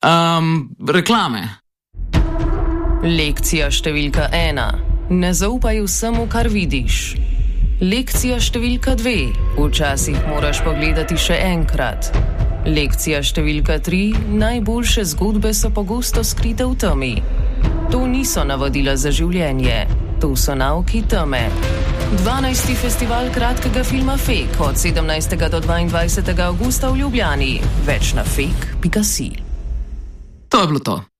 Reklame. Lekcija številka 1. Ne zaupaj vsemu, kar vidiš. Lekcija številka 2. Včasih moraš pogledati še enkrat. Lekcija številka 3. Najboljše zgodbe so pogosto skrite v temi. To niso navodila za življenje. To so nauki teme. 12. festival kratkega filma Fake od 17. do 22. avgusta v Ljubljani. Več na fake.si. To je bilo to.